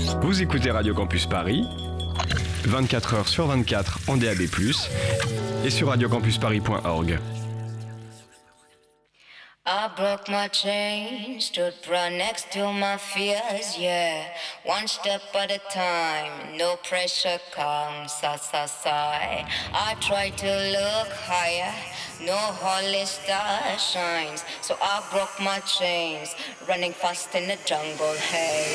Vous écoutez Radio Campus Paris, 24 heures sur 24 en DAB+, et sur radiocampusparis.org. I broke my chain, stood proud next to my fears, yeah. One step at a time, no pressure comes, sigh. I try to look higher, no holy star shines. So I broke my chains, running fast in the jungle, hey.